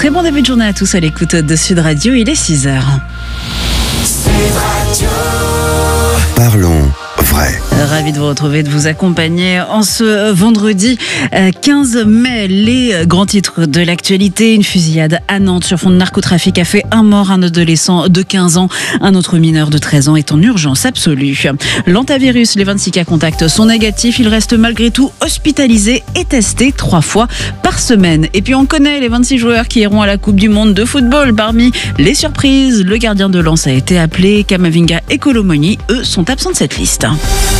Très bon début de journée à tous à l'écoute de Sud Radio, il est 6h. Sud Radio. Parlons vrai. Ravi de vous retrouver, de vous accompagner en ce vendredi 15 mai. Les grands titres de l'actualité. Une fusillade à Nantes sur fond de narcotrafic a fait un mort, un adolescent de 15 ans. Un autre mineur de 13 ans est en urgence absolue. L'antavirus, les 26 cas contacts sont négatifs. Il reste malgré tout hospitalisé et testé 3 fois par semaine. Et puis on connaît les 26 joueurs qui iront à la Coupe du Monde de football. Parmi les surprises, le gardien de Lens a été appelé. Kamavinga et Colomoni, eux, sont absents de cette liste.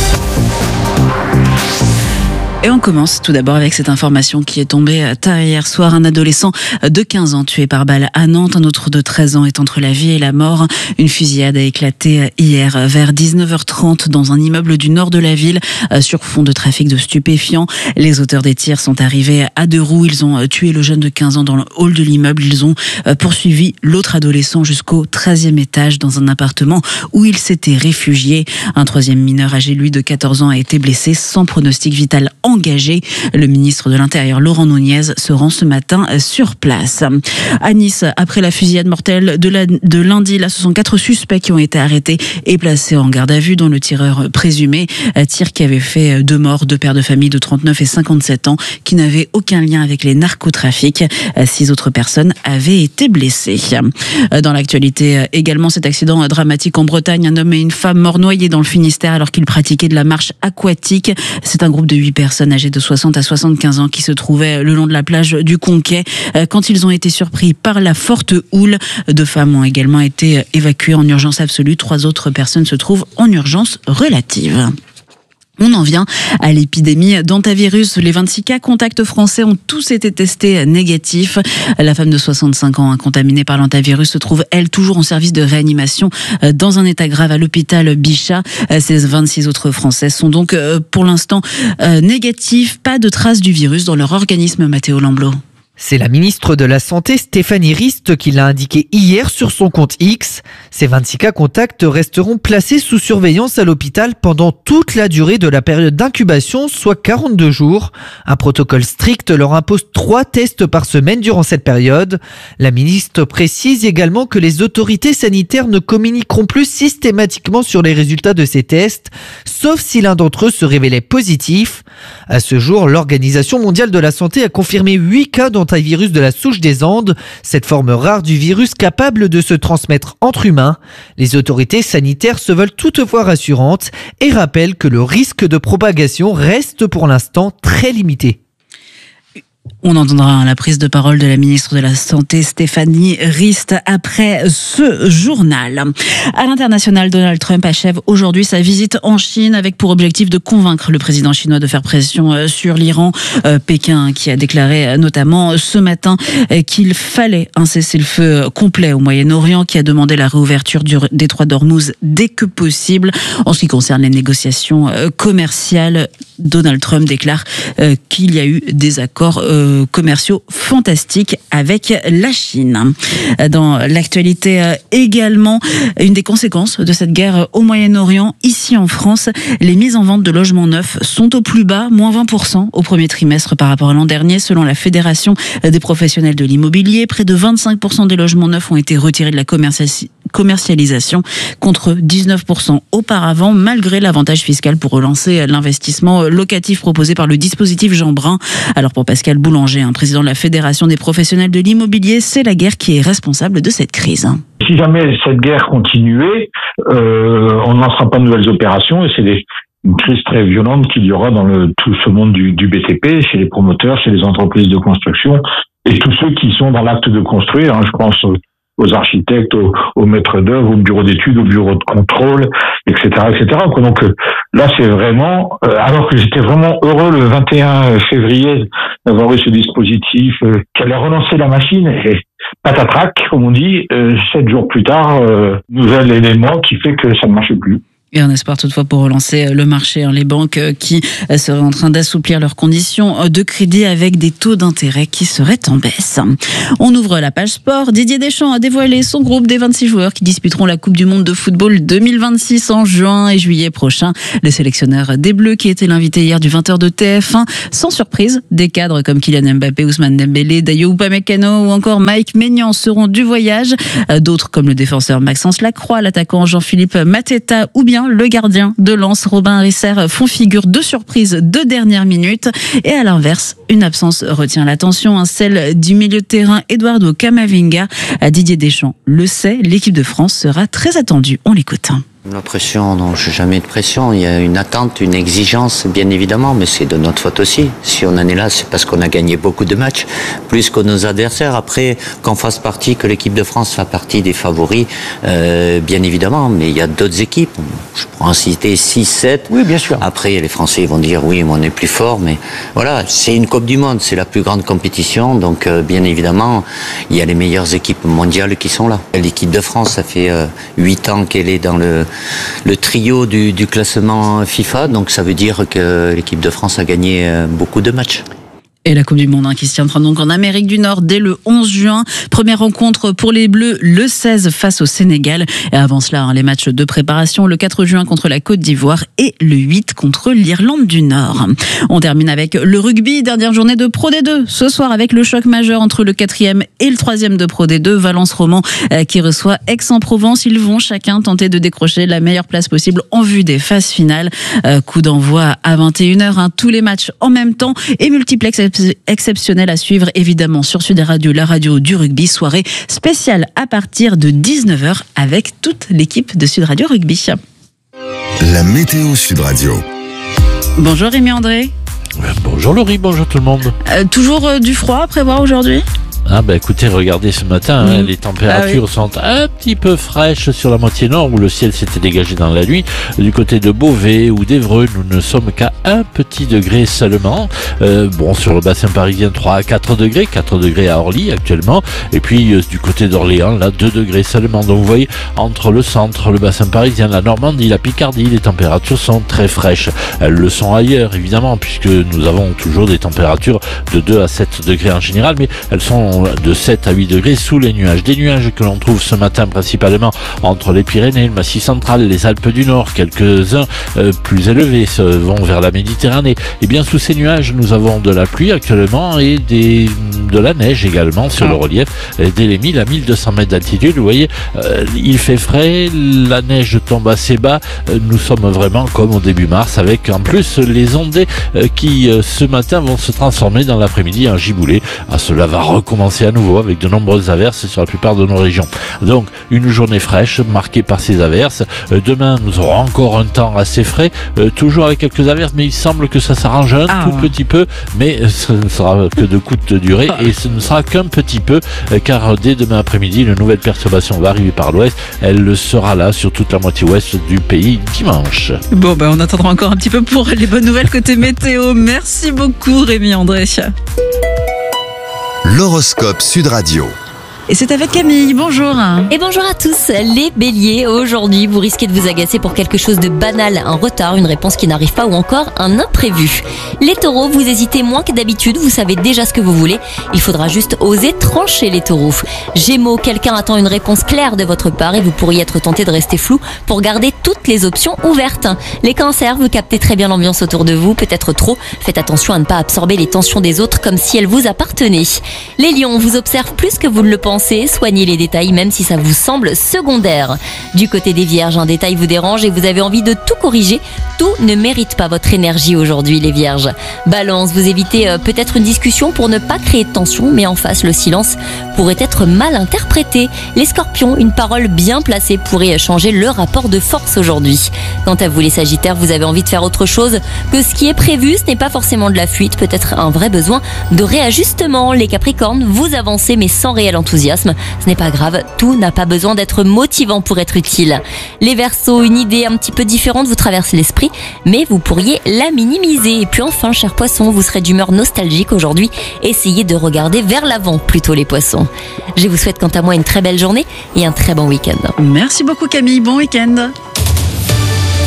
Et on commence tout d'abord avec cette information qui est tombée tard hier soir. Un adolescent de 15 ans tué par balle à Nantes. Un autre de 13 ans est entre la vie et la mort. Une fusillade a éclaté hier vers 19h30 dans un immeuble du nord de la ville sur fond de trafic de stupéfiants. Les auteurs des tirs sont arrivés à deux roues. Ils ont tué le jeune de 15 ans dans le hall de l'immeuble. Ils ont poursuivi l'autre adolescent jusqu'au 13e étage dans un appartement où il s'était réfugié. Un troisième mineur âgé, lui, de 14 ans a été blessé sans pronostic vital engagé. Le ministre de l'Intérieur, Laurent Nunez, se rend ce matin sur place. À Nice, après la fusillade mortelle de lundi, là, ce sont 4 suspects qui ont été arrêtés et placés en garde à vue, dont le tireur présumé. Tir qui avait fait 2 morts, 2 pères de famille de 39 et 57 ans qui n'avaient aucun lien avec les narcotrafics. 6 autres personnes avaient été blessées. Dans l'actualité également, cet accident dramatique en Bretagne, un homme et une femme morts noyés dans le Finistère alors qu'ils pratiquaient de la marche aquatique. C'est un groupe de 8 personnes âgés de 60 à 75 ans qui se trouvaient le long de la plage du Conquet quand ils ont été surpris par la forte houle. 2 femmes ont également été évacuées en urgence absolue. 3 autres personnes se trouvent en urgence relative. On en vient à l'épidémie d'antavirus. Les 26 cas contacts français ont tous été testés négatifs. La femme de 65 ans contaminée par l'antavirus se trouve, elle, toujours en service de réanimation dans un état grave à l'hôpital Bichat. Ces 26 autres Français sont donc pour l'instant négatifs. Pas de traces du virus dans leur organisme, Mathéo Lamblot. C'est la ministre de la Santé, Stéphanie Rist, qui l'a indiqué hier sur son compte X. Ces 26 cas contacts resteront placés sous surveillance à l'hôpital pendant toute la durée de la période d'incubation, soit 42 jours. Un protocole strict leur impose 3 tests par semaine durant cette période. La ministre précise également que les autorités sanitaires ne communiqueront plus systématiquement sur les résultats de ces tests, sauf si l'un d'entre eux se révélait positif. À ce jour, l'Organisation mondiale de la santé a confirmé 8 cas d'antavirus de la souche des Andes, cette forme rare du virus capable de se transmettre entre humains. Les autorités sanitaires se veulent toutefois rassurantes et rappellent que le risque de propagation reste pour l'instant très limité. On entendra la prise de parole de la ministre de la Santé, Stéphanie Rist, après ce journal. À l'international, Donald Trump achève aujourd'hui sa visite en Chine avec pour objectif de convaincre le président chinois de faire pression sur l'Iran. Pékin qui a déclaré notamment ce matin qu'il fallait un cessez-le-feu complet au Moyen-Orient, qui a demandé la réouverture du détroit d'Ormuz dès que possible. En ce qui concerne les négociations commerciales, Donald Trump déclare qu'il y a eu des accords commerciaux fantastiques avec la Chine. Dans l'actualité également, une des conséquences de cette guerre au Moyen-Orient, ici en France, les mises en vente de logements neufs sont au plus bas, moins 20% au premier trimestre par rapport à l'an dernier, selon la Fédération des professionnels de l'immobilier. Près de 25% des logements neufs ont été retirés de la commercialisation contre 19% auparavant, malgré l'avantage fiscal pour relancer l'investissement locatif proposé par le dispositif Jean Brun. Alors pour Pascal Boulanger, président de la Fédération des professionnels de l'immobilier, c'est la guerre qui est responsable de cette crise. Si jamais cette guerre continuait, on ne lancera pas de nouvelles opérations et c'est une crise très violente qu'il y aura dans tout ce monde du BTP, chez les promoteurs, chez les entreprises de construction et tous ceux qui sont dans l'acte de construire. Je pense aux architectes, aux maîtres d'œuvre, aux bureaux d'études, aux bureaux de contrôle, etc., etc. Donc là, c'est vraiment, alors que j'étais vraiment heureux le 21 février d'avoir eu ce dispositif qui allait relancer la machine et patatrac, comme on dit, 7 jours plus tard, nouvel élément qui fait que ça ne marche plus. Et un espoir toutefois pour relancer le marché. Les banques qui seraient en train d'assouplir leurs conditions de crédit avec des taux d'intérêt qui seraient en baisse. On ouvre la page sport. Didier Deschamps a dévoilé son groupe des 26 joueurs qui disputeront la Coupe du Monde de football 2026 en juin et juillet prochain. Le sélectionneur des Bleus qui était l'invité hier du 20h de TF1. Sans surprise, des cadres comme Kylian Mbappé, Ousmane Dembélé, Dayo Upamecano ou encore Mike Maignan seront du voyage. D'autres comme le défenseur Maxence Lacroix, l'attaquant Jean-Philippe Mateta ou bien le gardien de Lens, Robin Risser, font figure de surprise de dernière minute. Et à l'inverse, une absence retient l'attention, celle du milieu de terrain Eduardo Camavinga. Didier Deschamps le sait, l'équipe de France sera très attendue. On l'écoute. La pression, non, je n'ai jamais de pression. Il y a une attente, une exigence, bien évidemment, mais c'est de notre faute aussi. Si on en est là, c'est parce qu'on a gagné beaucoup de matchs, plus que nos adversaires. Après, qu'on fasse partie, que l'équipe de France fasse partie des favoris, bien évidemment, mais il y a d'autres équipes. Je pourrais en citer 6, 7. Oui, bien sûr. Après, les Français vont dire, oui, mais on est plus fort, mais voilà, c'est une Coupe du Monde, c'est la plus grande compétition, donc bien évidemment, il y a les meilleures équipes mondiales qui sont là. L'équipe de France, ça fait 8 ans qu'elle est dans le trio du classement FIFA, donc ça veut dire que l'équipe de France a gagné beaucoup de matchs. Et la Coupe du Monde qui se tiendra donc en Amérique du Nord dès le 11 juin. Première rencontre pour les Bleus le 16 face au Sénégal. Et avant cela, les matchs de préparation le 4 juin contre la Côte d'Ivoire et le 8 contre l'Irlande du Nord. On termine avec le rugby, dernière journée de Pro D2. Ce soir avec le choc majeur entre le 4e et le 3e de Pro D2, Valence Roman qui reçoit Aix-en-Provence. Ils vont chacun tenter de décrocher la meilleure place possible en vue des phases finales. Coup d'envoi à 21h, tous les matchs en même temps et multiplex exceptionnel à suivre évidemment sur Sud Radio, la radio du rugby. Soirée spéciale à partir de 19h avec toute l'équipe de Sud Radio Rugby. La météo Sud Radio. Bonjour Rémi André. Bonjour Laurie, bonjour tout le monde. Toujours du froid à prévoir aujourd'hui ? Ah bah écoutez, regardez ce matin, les températures sont un petit peu fraîches sur la moitié nord où le ciel s'était dégagé dans la nuit. Du côté de Beauvais ou d'Évreux, nous ne sommes qu'à 1 petit degré seulement. Bon, sur le bassin parisien, 3 à 4 degrés, 4 degrés à Orly actuellement. Et puis du côté d'Orléans, là, 2 degrés seulement. Donc vous voyez, entre le centre, le bassin parisien, la Normandie, la Picardie, les températures sont très fraîches. Elles le sont ailleurs, évidemment, puisque nous avons toujours des températures de 2 à 7 degrés en général, mais elles sont de 7 à 8 degrés sous les nuages. Des nuages que l'on trouve ce matin principalement entre les Pyrénées, le Massif central, les Alpes du Nord, quelques-uns plus élevés vont vers la Méditerranée. Et bien sous ces nuages, nous avons de la pluie actuellement et de la neige également sur le relief, dès les 1000 à 1200 mètres d'altitude. Vous voyez, il fait frais, la neige tombe assez bas. Nous sommes vraiment comme au début mars, avec en plus les ondées qui ce matin vont se transformer dans l'après-midi en giboulée. Cela va recommencer à nouveau avec de nombreuses averses sur la plupart de nos régions. Donc une journée fraîche marquée par ces averses. Demain nous aurons encore un temps assez frais, toujours avec quelques averses, mais il semble que ça s'arrange tout petit peu, mais ce ne sera que de courte durée et ce ne sera qu'un petit peu car dès demain après-midi une nouvelle perturbation va arriver par l'ouest. Elle sera là sur toute la moitié ouest du pays dimanche. Bon on attendra encore un petit peu pour les bonnes nouvelles côté météo. Merci beaucoup Rémi André. L'horoscope Sud Radio. Et c'est avec Camille, bonjour. Et bonjour à tous, les béliers. Aujourd'hui, vous risquez de vous agacer pour quelque chose de banal, un retard, une réponse qui n'arrive pas ou encore un imprévu. Les taureaux, vous hésitez moins que d'habitude, vous savez déjà ce que vous voulez. Il faudra juste oser trancher les taureaux. Gémeaux, quelqu'un attend une réponse claire de votre part et vous pourriez être tenté de rester flou pour garder toutes les options ouvertes. Les cancers, vous captez très bien l'ambiance autour de vous, peut-être trop. Faites attention à ne pas absorber les tensions des autres comme si elles vous appartenaient. Les lions, on vous observe plus que vous ne le pensez. Soignez les détails même si ça vous semble secondaire. Du côté des vierges, un détail vous dérange et vous avez envie de tout corriger. Tout ne mérite pas votre énergie aujourd'hui, les vierges. Balance, vous évitez peut-être une discussion pour ne pas créer de tension, mais en face, le silence pourrait être mal interprété. Les scorpions, une parole bien placée pourrait changer le rapport de force aujourd'hui. Quant à vous, les sagittaires, vous avez envie de faire autre chose que ce qui est prévu. Ce n'est pas forcément de la fuite, peut-être un vrai besoin de réajustement. Les capricornes, vous avancez mais sans réel enthousiasme. Ce n'est pas grave, tout n'a pas besoin d'être motivant pour être utile. Les Verseaux, une idée un petit peu différente vous traverse l'esprit, mais vous pourriez la minimiser. Et puis enfin, chers poissons, vous serez d'humeur nostalgique aujourd'hui. Essayez de regarder vers l'avant plutôt les poissons. Je vous souhaite quant à moi une très belle journée et un très bon week-end. Merci beaucoup Camille, bon week-end.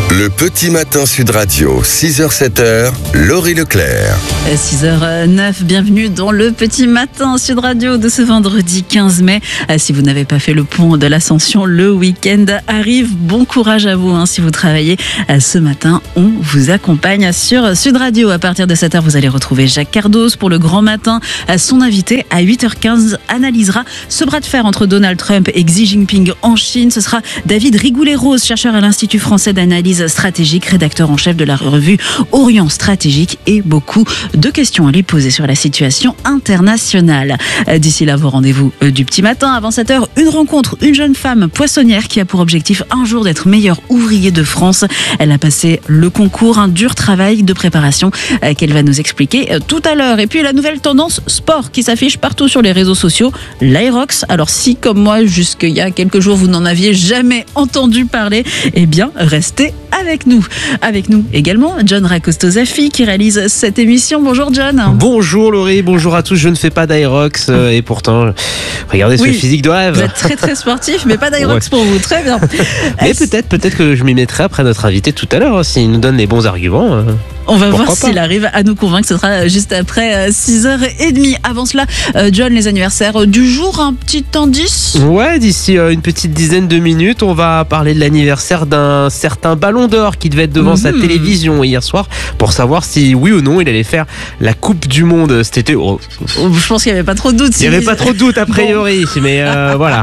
Le petit matin Sud Radio, 6h-7h, Laurie Leclerc. 6h09, bienvenue dans le petit matin Sud Radio de ce vendredi 15 mai. Si vous n'avez pas fait le pont de l'Ascension, le week-end arrive. Bon courage à vous si vous travaillez. Ce matin, on vous accompagne sur Sud Radio. À partir de 7h, vous allez retrouver Jacques Cardos pour le grand matin. Son invité à 8h15 analysera ce bras de fer entre Donald Trump et Xi Jinping en Chine. Ce sera David Rigoulet-Rose, chercheur à l'Institut français d'analyse stratégique, rédacteur en chef de la revue Orient Stratégique, et beaucoup de questions à lui poser sur la situation internationale. D'ici là, vos rendez-vous du petit matin. Avant 7h, une rencontre, une jeune femme poissonnière qui a pour objectif un jour d'être meilleure ouvrier de France. Elle a passé le concours, un dur travail de préparation qu'elle va nous expliquer tout à l'heure. Et puis la nouvelle tendance sport qui s'affiche partout sur les réseaux sociaux, l'Aerox. Alors si, comme moi, jusqu'il y a quelques jours, vous n'en aviez jamais entendu parler, eh bien, restez avec nous. Avec nous également, John Racosto-Zafi qui réalise cette émission. Bonjour John. Bonjour Laurie, bonjour à tous. Je ne fais pas d'Aerox et pourtant, regardez ce physique de rêve. Vous êtes très très sportif, mais pas d'Aerox pour vous. Très bien. Mais peut-être que je m'y mettrai après notre invité tout à l'heure, s'il nous donne les bons arguments. On va voir s'il arrive à nous convaincre. Ce sera juste après 6h30. Avant cela, John, les anniversaires du jour, un petit indice? Ouais, d'ici une petite dizaine de minutes, on va parler de l'anniversaire d'un certain Ballon d'Or qui devait être devant sa télévision hier soir pour savoir si, oui ou non, il allait faire la Coupe du Monde cet été. Oh. Je pense qu'il n'y avait pas trop de doute. Il n'y avait pas trop de doute a priori, mais voilà.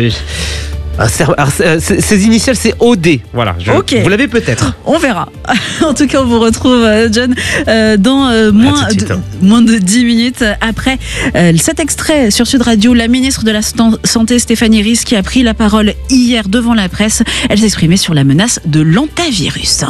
Ces initiales, c'est OD. Voilà. Okay. Vous l'avez peut-être. On verra. En tout cas, on vous retrouve, John, dans moins de 10 minutes après cet extrait sur Sud Radio. La ministre de la Santé, Stéphanie Rist, qui a pris la parole hier devant la presse. Elle s'exprimait sur la menace de l'hantavirus.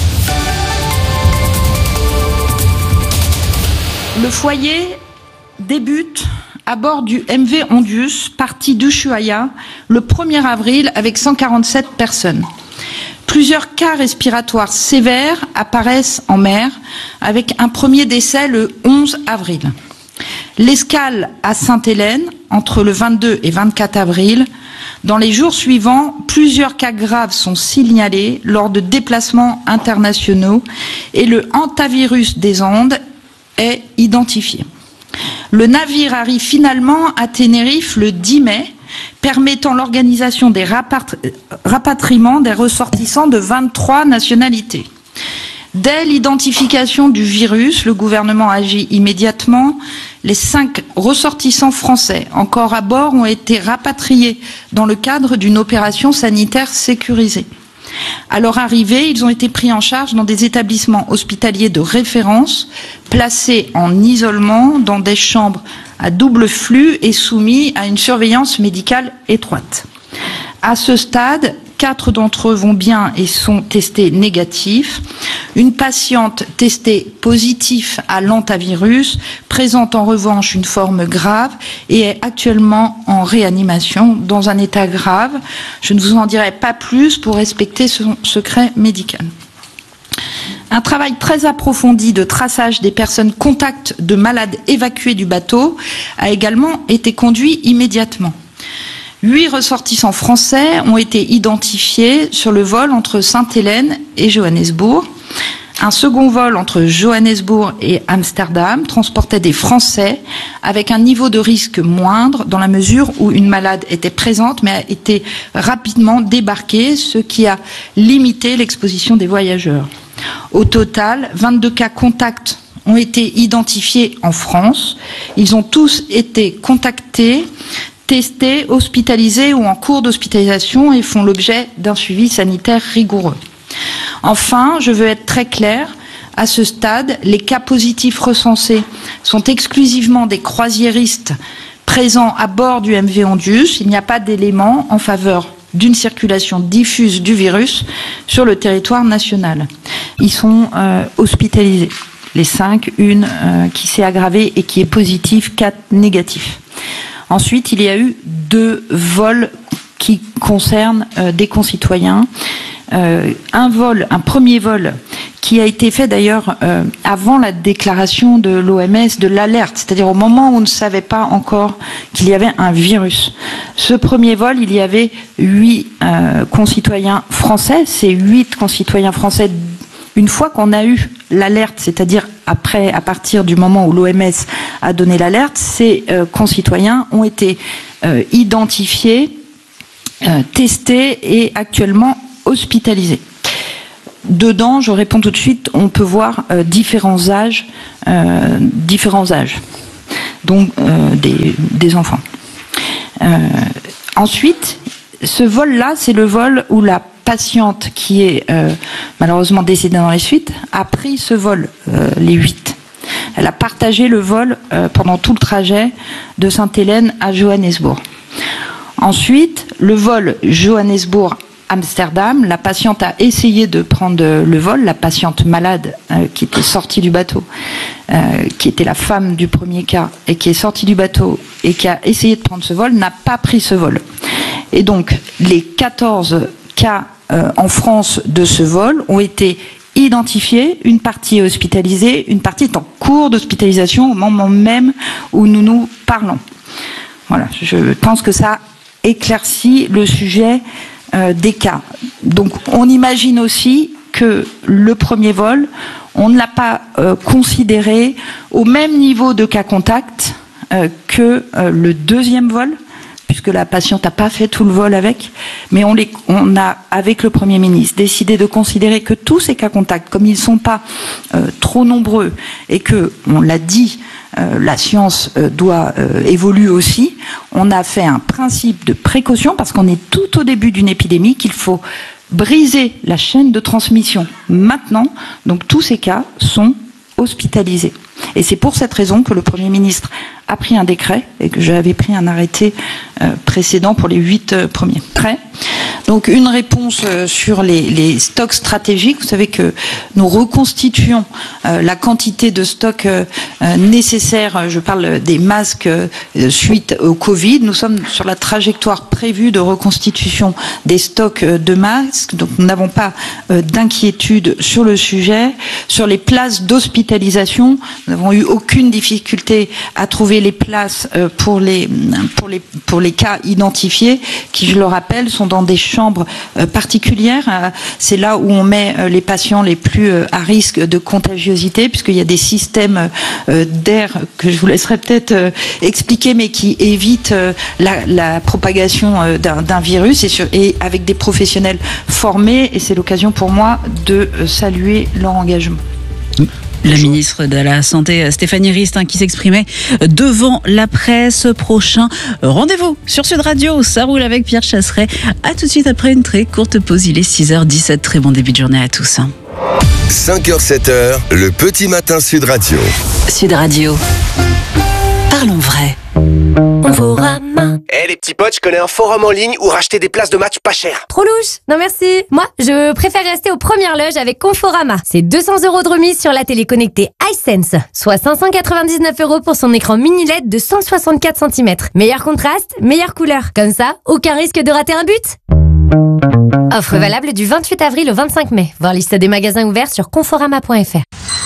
Le foyer débute à bord du MV Ondius, parti d'Ushuaïa, le 1er avril avec 147 personnes. Plusieurs cas respiratoires sévères apparaissent en mer, avec un premier décès le 11 avril. L'escale à Sainte-Hélène, entre le 22 et 24 avril. Dans les jours suivants, plusieurs cas graves sont signalés lors de déplacements internationaux et le hantavirus des Andes est identifié. Le navire arrive finalement à Tenerife le 10 mai, permettant l'organisation des rapatriements des ressortissants de 23 nationalités. Dès l'identification du virus, le gouvernement agit immédiatement. Les 5 ressortissants français encore à bord ont été rapatriés dans le cadre d'une opération sanitaire sécurisée. À leur arrivée, ils ont été pris en charge dans des établissements hospitaliers de référence, placés en isolement dans des chambres à double flux et soumis à une surveillance médicale étroite. À ce stade, 4 d'entre eux vont bien et sont testés négatifs. Une patiente testée positive à l'hantavirus présente en revanche une forme grave et est actuellement en réanimation dans un état grave. Je ne vous en dirai pas plus pour respecter son secret médical. Un travail très approfondi de traçage des personnes contacts de malades évacués du bateau a également été conduit immédiatement. 8 ressortissants français ont été identifiés sur le vol entre Sainte-Hélène et Johannesburg. Un second vol entre Johannesburg et Amsterdam transportait des Français avec un niveau de risque moindre dans la mesure où une malade était présente mais a été rapidement débarquée, ce qui a limité l'exposition des voyageurs. Au total, 22 cas contacts ont été identifiés en France. Ils ont tous été contactés, testés, hospitalisés ou en cours d'hospitalisation et font l'objet d'un suivi sanitaire rigoureux. Enfin, je veux être très claire, à ce stade, les cas positifs recensés sont exclusivement des croisiéristes présents à bord du MV Ondius. Il n'y a pas d'éléments en faveur d'une circulation diffuse du virus sur le territoire national. Ils sont hospitalisés. Les 5, une qui s'est aggravée et qui est positive, 4 négatifs. Ensuite, il y a eu 2 vols qui concernent des concitoyens. Un premier vol qui a été fait d'ailleurs avant la déclaration de l'OMS de l'alerte, c'est-à-dire au moment où on ne savait pas encore qu'il y avait un virus. Ce premier vol, il y avait 8 concitoyens français. Ces 8 concitoyens français, une fois qu'on a eu l'alerte, c'est-à-dire après, à partir du moment où l'OMS a donné l'alerte, ces concitoyens ont été identifiés, testés et actuellement hospitalisés. Dedans, je réponds tout de suite, on peut voir différents âges, donc des enfants. Ensuite, ce vol-là, c'est le vol où la patiente qui est malheureusement décédée dans les suites a pris ce vol, les 8. Elle a partagé le vol pendant tout le trajet de Sainte-Hélène à Johannesburg. Ensuite, le vol Johannesburg-Amsterdam, la patiente a essayé de prendre le vol, la patiente malade qui était sortie du bateau, qui était la femme du premier cas et qui est sortie du bateau et qui a essayé de prendre ce vol, n'a pas pris ce vol. Et donc, les 14 cas en France de ce vol ont été identifiés, une partie est hospitalisée, une partie est en cours d'hospitalisation au moment même où nous nous parlons. Voilà, je pense que ça éclaircit le sujet des cas. Donc on imagine aussi que le premier vol, on ne l'a pas considéré au même niveau de cas contact que le deuxième vol, puisque la patiente n'a pas fait tout le vol avec, mais on a, avec le Premier ministre, décidé de considérer que tous ces cas contacts, comme ils ne sont pas trop nombreux, et que, on l'a dit, la science doit évoluer aussi, on a fait un principe de précaution, parce qu'on est tout au début d'une épidémie, qu'il faut briser la chaîne de transmission maintenant, donc tous ces cas sont hospitalisés. Et c'est pour cette raison que le Premier ministre a pris un décret et que j'avais pris un arrêté précédent pour les 8 premiers. Donc une réponse sur les stocks stratégiques. Vous savez que nous reconstituons la quantité de stocks nécessaires. Je parle des masques suite au Covid. Nous sommes sur la trajectoire prévue de reconstitution des stocks de masques. Donc nous n'avons pas d'inquiétude sur le sujet. Sur les places d'hospitalisation, nous n'avons eu aucune difficulté à trouver les places pour les cas identifiés, qui, je le rappelle, sont dans des chambres particulières. C'est là où on met les patients les plus à risque de contagiosité, puisqu'il y a des systèmes d'air que je vous laisserai peut-être expliquer, mais qui évitent la propagation d'un virus, et avec des professionnels formés. Et c'est l'occasion pour moi de saluer leur engagement. La ministre de la Santé, Stéphanie Rist, qui s'exprimait devant la presse. Prochain rendez-vous sur Sud Radio. Ça roule avec Pierre Chasseret. À tout de suite après une très courte pause. Il est 6h17. Très bon début de journée à tous. 5h, 7h, le petit matin Sud Radio. Sud Radio. Parlons vrai. Conforama. Les petits potes, je connais un forum en ligne où racheter des places de match pas cher. Trop louche. Non merci. Moi, je préfère rester aux premières loges avec Conforama. C'est 200 € de remise sur la télé connectée iSense, soit 599 € pour son écran mini LED de 164 cm. Meilleur contraste, meilleure couleur. Comme ça, aucun risque de rater un but. Offre valable du 28 avril au 25 mai. Voir liste des magasins ouverts sur conforama.fr.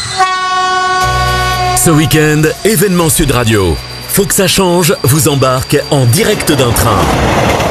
Ce week-end, événement Sud Radio. Faut que ça change vous embarque en direct d'un train.